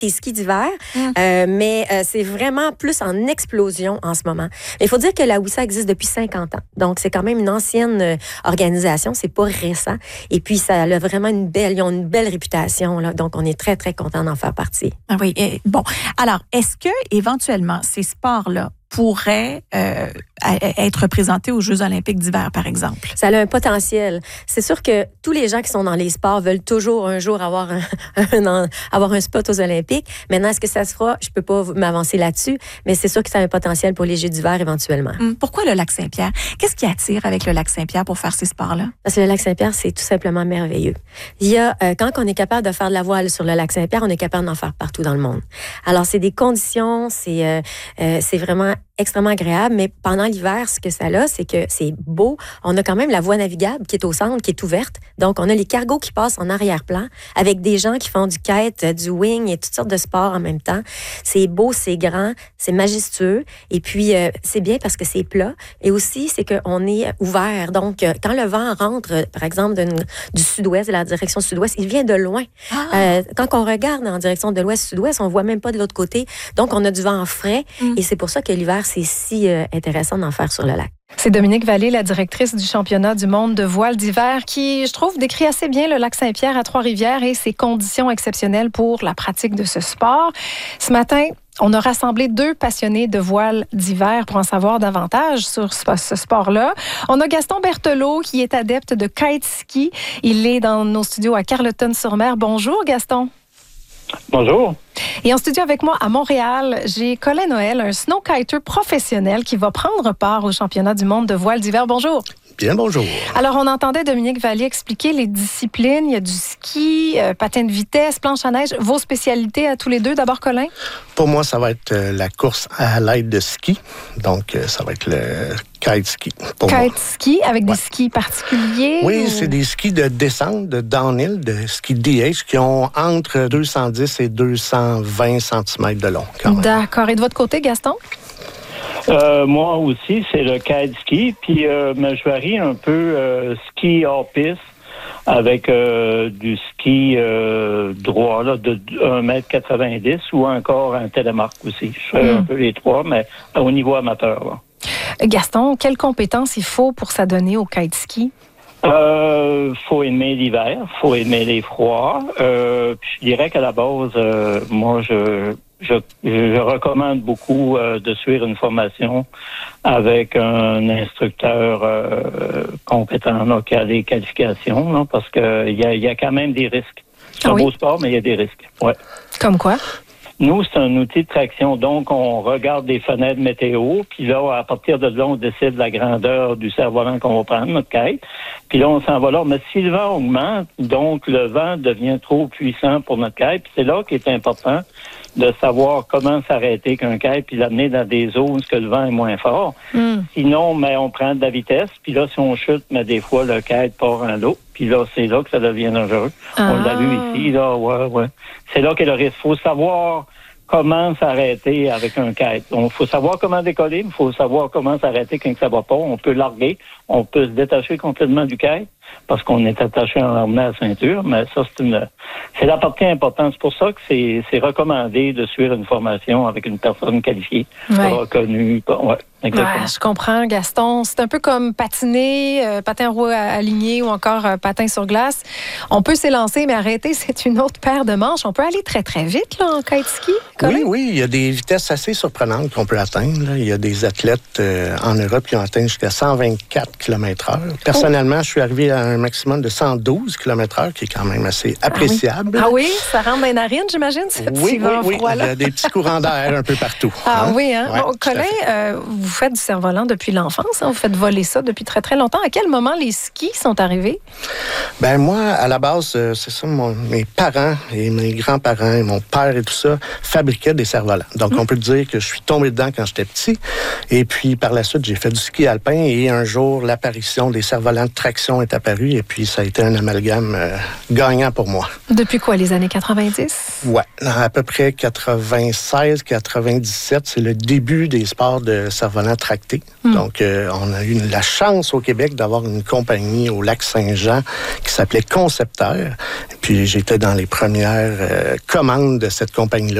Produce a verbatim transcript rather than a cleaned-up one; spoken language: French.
des skis d'hiver, mmh. euh, mais euh, c'est vraiment plus en explosion en ce moment. Il faut dire que la W I S A existe depuis cinquante ans. Donc, c'est quand même une ancienne euh, organisation. C'est pas récent. Et puis, ça a vraiment une belle, ils ont une belle réputation. Là. Donc, on est très, très content d'en faire partie. Ah oui. Et, bon. Alors, est-ce que, éventuellement, ces sports-là pourrait euh, être représenté aux Jeux olympiques d'hiver, par exemple? Ça a un potentiel. C'est sûr que tous les gens qui sont dans les sports veulent toujours un jour avoir un, un, avoir un spot aux Olympiques. Maintenant, est-ce que ça se fera? Je ne peux pas m'avancer là-dessus, mais c'est sûr que ça a un potentiel pour les Jeux d'hiver éventuellement. Hum, pourquoi le lac Saint-Pierre? Qu'est-ce qui attire avec le lac Saint-Pierre pour faire ces sports-là? Parce que le lac Saint-Pierre, c'est tout simplement merveilleux. Il y a, euh, quand on est capable de faire de la voile sur le lac Saint-Pierre, on est capable d'en faire partout dans le monde. Alors, c'est des conditions, c'est, euh, euh, c'est vraiment extrêmement agréable, mais pendant l'hiver, ce que ça a, c'est que c'est beau. On a quand même la voie navigable qui est au centre, qui est ouverte. Donc, on a les cargos qui passent en arrière-plan avec des gens qui font du kite, du wing et toutes sortes de sports en même temps. C'est beau, c'est grand, c'est majestueux. Et puis, euh, c'est bien parce que c'est plat. Et aussi, c'est qu'on est ouvert. Donc, euh, quand le vent rentre, euh, par exemple, d'une, du sud-ouest, de la direction sud-ouest, il vient de loin. Ah. Euh, quand on regarde en direction de l'ouest-sud-ouest, on voit même pas de l'autre côté. Donc, on a du vent frais. Mm. Et c'est pour ça que l'hiver, c'est si euh, intéressant d'en faire sur le lac. C'est Dominique Vallée, la directrice du championnat du monde de voile d'hiver, qui, je trouve, décrit assez bien le lac Saint-Pierre à Trois-Rivières et ses conditions exceptionnelles pour la pratique de ce sport. Ce matin, on a rassemblé deux passionnés de voile d'hiver pour en savoir davantage sur ce sport-là. On a Gaston Berthelot, qui est adepte de kite ski. Il est dans nos studios à Carleton-sur-Mer. Bonjour, Gaston. Bonjour. Et en studio avec moi à Montréal, j'ai Colin Noël, un snowkiter professionnel qui va prendre part au championnat du monde de voile d'hiver. Bonjour. Bien, bonjour. Alors, on entendait Dominique Vallée expliquer les disciplines. Il y a du ski, euh, patin de vitesse, planche à neige. Vos spécialités à tous les deux. D'abord, Colin? Pour moi, ça va être euh, la course à l'aide de ski. Donc, euh, ça va être le kite ski. Pour kite moi. ski avec ouais. des skis particuliers? Oui, ou... c'est des skis de descente, de downhill, de ski D H qui ont entre deux cent dix et deux cent vingt centimètres de long. Quand même. D'accord. Et de votre côté, Gaston? Euh, moi aussi, c'est le kite ski. Puis, euh, mais je varie un peu euh, ski hors piste avec euh, du ski euh, droit là, de un mètre quatre-vingt-dix ou encore un télémarque aussi. Je fais mm. un peu les trois, mais au niveau amateur. Là. Gaston, quelles compétences il faut pour s'adonner au kite ski? Euh, faut aimer l'hiver, faut aimer les froids. Euh, puis je dirais qu'à la base, euh, moi, je... Je, je recommande beaucoup euh, de suivre une formation avec un instructeur euh, compétent là, qui a des qualifications, là, parce que il y a, y a quand même des risques. C'est ah un oui? beau sport, mais il y a des risques. Ouais. Comme quoi? Nous, c'est un outil de traction. Donc, on regarde des fenêtres météo, puis là, à partir de là, on décide la grandeur du cerf-volant qu'on va prendre, notre kite. Puis là, on s'en va là. Mais si le vent augmente, donc le vent devient trop puissant pour notre kite, puis c'est là qu'il est important de savoir comment s'arrêter qu'un kite, puis l'amener dans des zones où le vent est moins fort. Mm. Sinon, mais on prend de la vitesse, puis là, si on chute, mais des fois, le kite part en l'eau. Puis là, c'est là que ça devient dangereux. Ah. On l'a vu ici, là, ouais, ouais. C'est là qu'il y a le risque. Il faut savoir comment s'arrêter avec un kite. Il faut savoir comment décoller, mais il faut savoir comment s'arrêter quand ça va pas. On peut larguer, on peut se détacher complètement du kite parce qu'on est attaché en harnais à la ceinture, mais ça, c'est une, c'est la partie importante. C'est pour ça que c'est, c'est recommandé de suivre une formation avec une personne qualifiée, ouais. reconnue. Ouais, exactement. Ouais, je comprends, Gaston. C'est un peu comme patiner, euh, patin roue aligné ou encore euh, patin sur glace. On peut s'élancer, mais arrêter, c'est une autre paire de manches. On peut aller très, très vite là, en kite ski. Oui, oui. Il y a des vitesses assez surprenantes qu'on peut atteindre. Là. Il y a des athlètes euh, en Europe qui ont atteint jusqu'à cent vingt-quatre kilomètres heure. Personnellement, oh. je suis arrivé à un maximum de cent douze kilomètres heure, qui est quand même assez appréciable. Ah oui, ah oui? Ça rentre dans les narines, j'imagine, ce oui, petit oui, vent oui. froid-là. Il y a des petits courants d'air un peu partout. Ah hein? oui, hein? Ouais, bon, Colin, euh, vous faites du cerf-volant depuis l'enfance, hein? Vous faites voler ça depuis très, très longtemps. À quel moment les skis sont arrivés? Ben moi, à la base, c'est ça, mon, mes parents et mes grands-parents et mon père et tout ça fabriquaient des cerfs-volants. Donc, mmh. on peut dire que je suis tombé dedans quand j'étais petit. Et puis, par la suite, j'ai fait du ski alpin et un jour, l'apparition des cerfs-volants de traction est apparue apparu et puis ça a été un amalgame euh, gagnant pour moi. Depuis quoi, les années quatre-vingt-dix? Ouais, à peu près quatre-vingt-seize quatre-vingt-dix-sept, c'est le début des sports de cerf-volant tracté. Mm. Donc, euh, on a eu la chance au Québec d'avoir une compagnie au Lac-Saint-Jean qui s'appelait Concepteur. Puis, j'étais dans les premières euh, commandes de cette compagnie-là.